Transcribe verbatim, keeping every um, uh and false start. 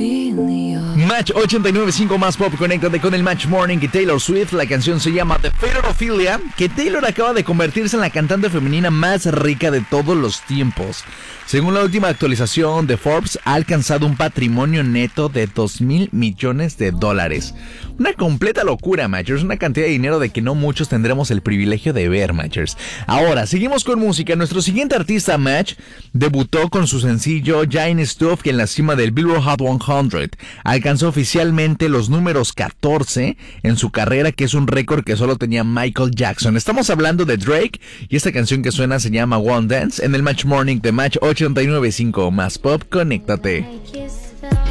Match ochenta y nueve punto cinco más pop, conéctate con el Match Morning y Taylor Swift. La canción se llama The Fatal Ophelia, que Taylor acaba de convertirse en la cantante femenina más rica de todos los tiempos. Según la última actualización de Forbes, ha alcanzado un patrimonio neto de dos mil millones de dólares. Una completa locura, Matchers, una cantidad de dinero de que no muchos tendremos el privilegio de ver, Matchers. Ahora, seguimos con música. Nuestro siguiente artista, Match, debutó con su sencillo Giant Stuff, que en la cima del Billboard Hot cien alcanzó oficialmente los números catorce en su carrera, que es un récord que solo tenía Michael Jackson. Estamos hablando de Drake y esta canción que suena se llama One Dance en el Match Morning de Match ochenta y nueve punto cinco más pop. Conéctate.